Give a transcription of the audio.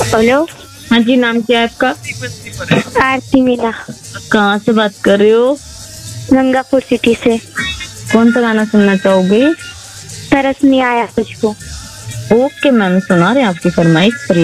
Hello. हाँ जी, नाम क्या है आपका? आरती मीना, कहाँ से बात कर रहे हो? गंगापुर सिटी से। कौन सा गाना सुनना चाहोगे? तरस नहीं आया तुझको। ओके मैम, सुना रहे हैं आपकी फरमाइश पर।